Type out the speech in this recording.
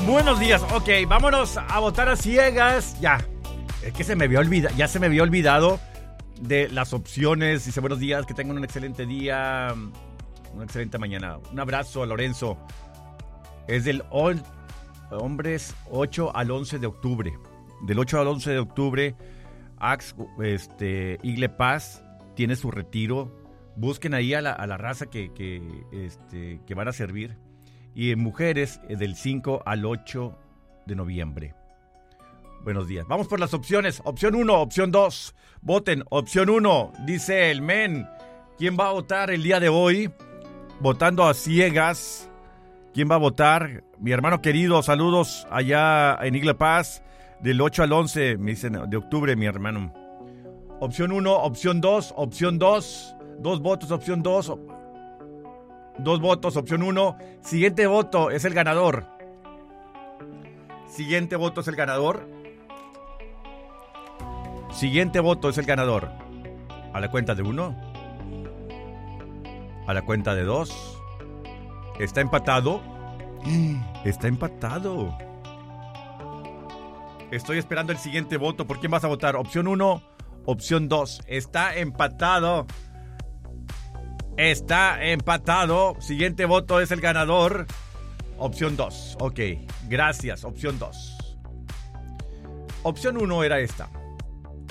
Buenos días. Ok, vámonos a votar a ciegas. Ya. Es que se me había olvidado de las opciones. Dice, buenos días, que tengan un excelente día, una excelente mañana. Un abrazo a Lorenzo. Es del hombres 8 al 11 de octubre. Del 8 al 11 de octubre, Igle Paz tiene su retiro. Busquen ahí a la raza que van a servir. Y en mujeres, del 5 al 8 de noviembre. Buenos días. Vamos por las opciones. Opción 1, opción 2. Voten. Opción 1, dice el men. ¿Quién va a votar el día de hoy? Votando a ciegas. ¿Quién va a votar? Mi hermano querido, saludos allá en Igle Paz. Del 8 al 11, me dicen, de octubre, mi hermano. Opción 1, opción 2, opción 2. 2 votos, opción 2. 2 votos, opción 1. Siguiente voto es el ganador. Siguiente voto es el ganador. Siguiente voto es el ganador. A la cuenta de 1. A la cuenta de 2. Está empatado. Está empatado. Estoy esperando el siguiente voto. ¿Por quién vas a votar? Opción 1, opción 2. Está empatado. Está empatado. Siguiente voto es el ganador. Opción 2. Ok, gracias. Opción 2. Opción 1 era esta.